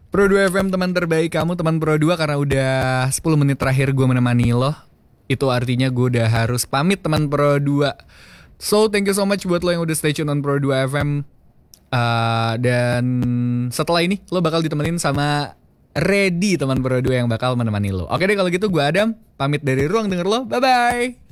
Pro 2 FM teman terbaik kamu, teman Pro 2, karena udah 10 menit terakhir gue menemani lo. Itu artinya gue udah harus pamit teman Pro 2. So thank you so much buat lo yang udah stay tune on Pro 2 FM. Dan setelah ini lo bakal ditemenin sama Ready, teman Pro 2 yang bakal menemani lo. Oke deh, kalau gitu gue Adam pamit dari ruang denger lo. Bye bye.